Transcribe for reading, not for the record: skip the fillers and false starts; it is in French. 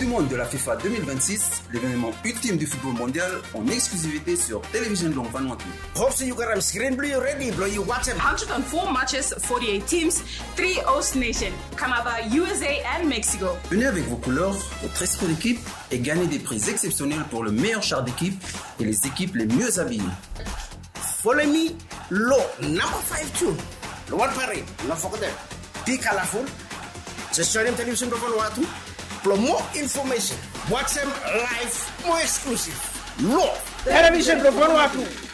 du Monde de la FIFA 2026, l'événement ultime du football mondial en exclusivité sur Télévision Long Vanuatu. Hope you got screen blue ready, blow you watch 104 matches, 48 teams, 3 host nations, Canada, USA and Mexico. Venez avec vos couleurs, votre esprit d'équipe et gagnez des prix exceptionnels pour le meilleur char d'équipe et les équipes les mieux habillées. Follow me, low, number 52. The one parade, not forget. Be colorful. Just show them television to Vanuatu. For more information, watch them live, more exclusive. Low, television to Vanuatu.